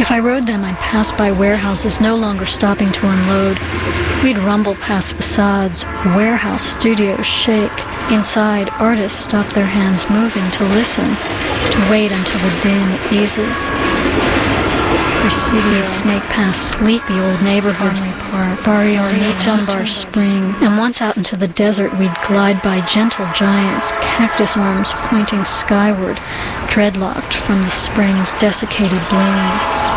If I rode them, I'd pass by warehouses no longer stopping to unload. We'd rumble past facades, warehouse studios shake. Inside, artists stop their hands moving to listen, to wait until the din eases. We'd snake past sleepy old neighborhoods, Barrio Nitumbar Spring, and once out into the desert, we'd glide by gentle giants, cactus arms pointing skyward, dreadlocked from the spring's desiccated bloom.